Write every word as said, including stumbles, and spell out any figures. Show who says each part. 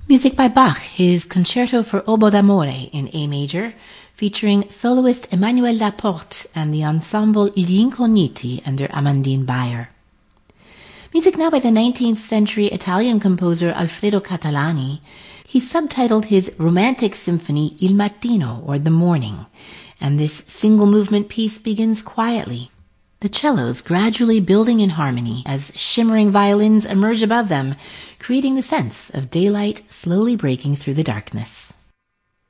Speaker 1: Music by Bach, his Concerto for Oboe d'Amore in A major, featuring soloist Emmanuel Laporte and the ensemble Gli Incogniti under Amandine Bayer. Music now by the nineteenth century Italian composer Alfredo Catalani. He subtitled his Romantic Symphony Il Mattino, or The Morning, and this single movement piece begins quietly, the cellos gradually building in harmony as shimmering violins emerge above them, creating the sense of daylight slowly breaking through the darkness.